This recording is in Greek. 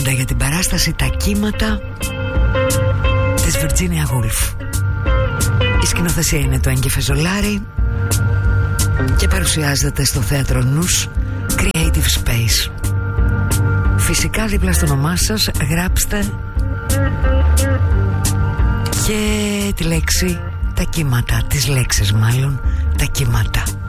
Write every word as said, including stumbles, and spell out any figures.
ογδόντα για την παράσταση «Τα κύματα» της Virginia Woolf. Η σκηνοθεσία είναι του Έγκη Φεζολάρη και παρουσιάζεται στο θέατρο Νους Creative Space. Φυσικά δίπλα στο όνομά σας γράψτε και τη λέξη «τα κύματα», τις λέξεις μάλλον «τα κύματα».